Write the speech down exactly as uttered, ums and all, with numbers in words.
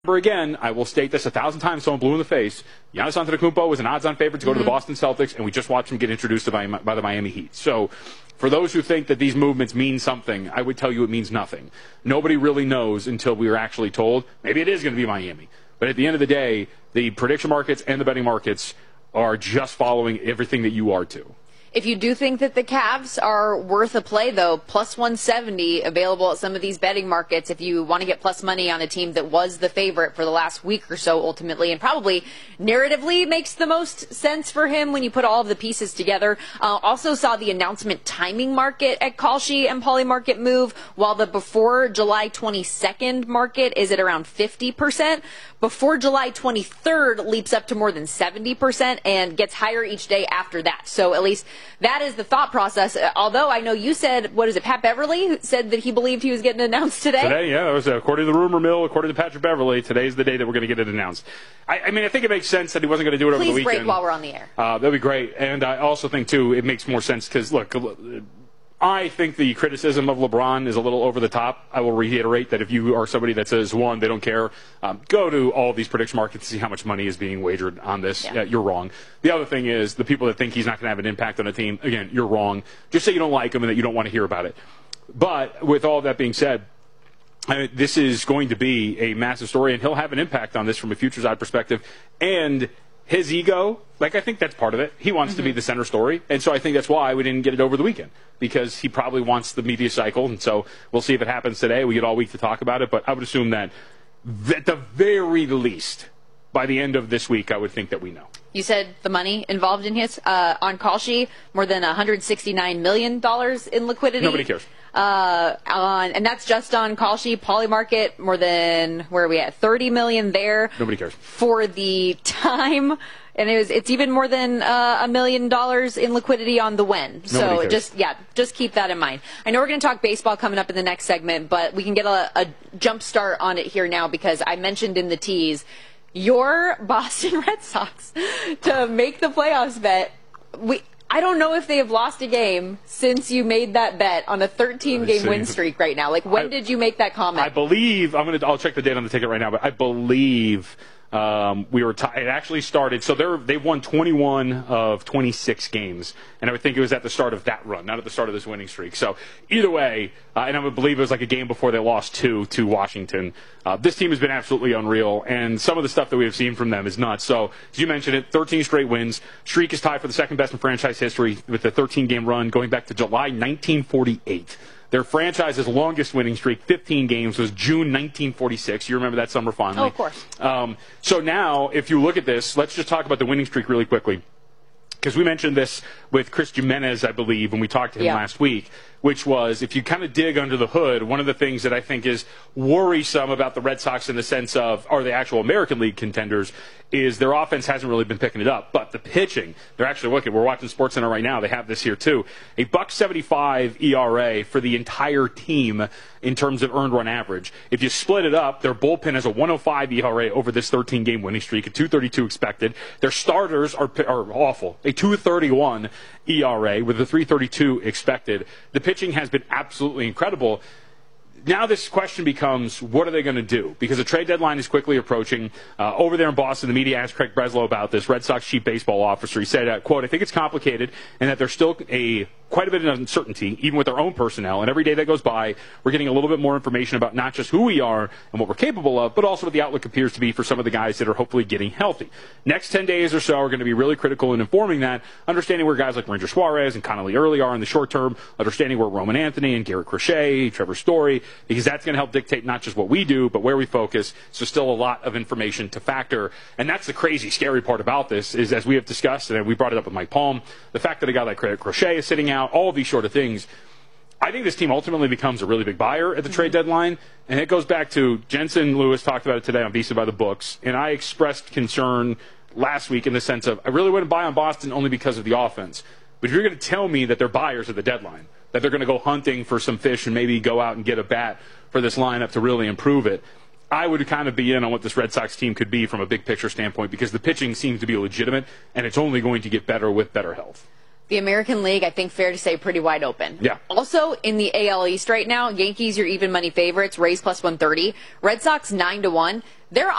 Again, I will state this a thousand times so I'm blue in the face. Giannis Antetokounmpo was an odds-on favorite to go mm-hmm. to the Boston Celtics, and we just watched him get introduced to by, by the Miami Heat. So for those who think that these movements mean something, I would tell you it means nothing. Nobody really knows until we are actually told. Maybe it is going to be Miami. But at the end of the day, the prediction markets and the betting markets are just following everything that you are too. If you do think that the Cavs are worth a play, though, plus one seventy available at some of these betting markets if you want to get plus money on a team that was the favorite for the last week or so ultimately, and probably narratively makes the most sense for him when you put all of the pieces together. Uh, also saw the announcement timing market at Kalshi and Polymarket move, while the before July twenty-second market is at around fifty percent. Before July twenty-third leaps up to more than seventy percent and gets higher each day after that. So at least that is the thought process. Although I know you said, what is it, Pat Beverly said that he believed he was getting announced today? Today, yeah. That was, uh, according to the rumor mill, according to Patrick Beverly, today's the day that we're going to get it announced. I, I mean, I think it makes sense that he wasn't going to do it Please over the weekend. Please break while we're on the air. Uh, that'd be great. And I also think, too, it makes more sense because, look, I think the criticism of LeBron is a little over the top. I will reiterate that if you are somebody that says, one, they don't care, um, go to all these prediction markets to see how much money is being wagered on this. Yeah. Yeah, you're wrong. The other thing is the people that think he's not going to have an impact on a team, again, you're wrong. Just say you don't like him and that you don't want to hear about it. But with all that being said, I mean, this is going to be a massive story, and he'll have an impact on this from a futures eye perspective. And his ego, like, I think that's part of it. He wants mm-hmm. to be the center story, and so I think that's why we didn't get it over the weekend, because he probably wants the media cycle, and so we'll see if it happens today. We get all week to talk about it, but I would assume that at the very least, by the end of this week, I would think that we know. You said the money involved in his uh, on Kalshi, more than one hundred sixty-nine million dollars in liquidity. Nobody cares. Uh, on, and that's just on Kalshi. Polymarket, more than, where are we at, thirty million dollars there. Nobody cares. For the time. And it was, it's even more than uh, a million dollars in liquidity on the when. So just, yeah, just keep that in mind. I know we're going to talk baseball coming up in the next segment, but we can get a, a jump start on it here now, because I mentioned in the tease your Boston Red Sox to make the playoffs bet. We, I don't know if they have lost a game since you made that bet on a thirteen game win streak right now. Like, when I, did you make that comment? I believe, I'm going to, I'll check the date on the ticket right now, but I believe Um, we were. T- it actually started. So they're they've won twenty-one of twenty-six games, and I would think it was at the start of that run, not at the start of this winning streak. So either way, uh, and I would believe it was like a game before they lost two to Washington. Uh, this team has been absolutely unreal, and some of the stuff that we have seen from them is nuts. So as you mentioned it, thirteen straight wins. Streak is tied for the second best in franchise history with a thirteen game run going back to July nineteen forty-eight. Their franchise's longest winning streak, fifteen games, was June nineteen forty-six. You remember that summer fondly. Oh, of course. Um, so now, if you look at this, let's just talk about the winning streak really quickly. Because we mentioned this with Chris Jimenez, I believe, when we talked to him yeah. last week, which was, if you kind of dig under the hood, one of the things that I think is worrisome about the Red Sox in the sense of, are they actual American League contenders, is their offense hasn't really been picking it up. But the pitching, they're actually looking, we're watching SportsCenter right now, they have this here too, a buck seventy-five E R A for the entire team in terms of earned run average. If you split it up, their bullpen has a one oh five E R A over this thirteen game winning streak, a two thirty-two expected. Their starters are, are awful, a two thirty-one E R A with a three thirty-two expected. The pitching has been absolutely incredible. Now this question becomes, what are they going to do? Because the trade deadline is quickly approaching. Uh, over there in Boston, the media asked Craig Breslow about this, Red Sox chief baseball officer. He said, uh, quote, I think it's complicated and that there's still a quite a bit of uncertainty, even with our own personnel. And every day that goes by, we're getting a little bit more information about not just who we are and what we're capable of, but also what the outlook appears to be for some of the guys that are hopefully getting healthy. Next ten days or so are going to be really critical in informing that, understanding where guys like Ranger Suarez and Connolly Early are in the short term, understanding where Roman Anthony and Garrett Crochet, Trevor Story, because that's going to help dictate not just what we do, but where we focus. So still a lot of information to factor. And that's the crazy, scary part about this, is as we have discussed, and we brought it up with Mike Palm, the fact that a guy like Crochet is sitting out, all of these sort of things. I think this team ultimately becomes a really big buyer at the mm-hmm. trade deadline. And it goes back to Jensen Lewis talked about it today on Visa by the Books. And I expressed concern last week in the sense of I really wouldn't buy on Boston only because of the offense. But if you're going to tell me that they're buyers at the deadline, that they're going to go hunting for some fish and maybe go out and get a bat for this lineup to really improve it, I would kind of be in on what this Red Sox team could be from a big picture standpoint, because the pitching seems to be legitimate and it's only going to get better with better health. The American League, I think fair to say, pretty wide open. Yeah. Also, in the A L East right now, Yankees are even money favorites, Rays plus one thirty. Red Sox nine to one. They're